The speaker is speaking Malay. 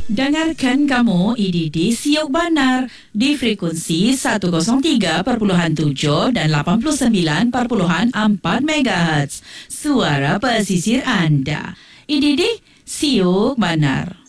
Dengarkan kamu IDD Siok Banar di frekuensi 103.7 dan 89.4 MHz. Suara pesisir anda. IDD Siok Banar.